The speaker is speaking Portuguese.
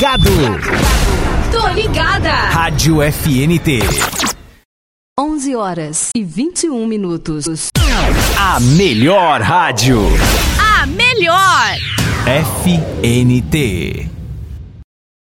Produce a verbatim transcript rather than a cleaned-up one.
ligado. Tô ligada. Rádio F N T. onze horas e vinte e um minutos. A melhor rádio. A melhor. F N T.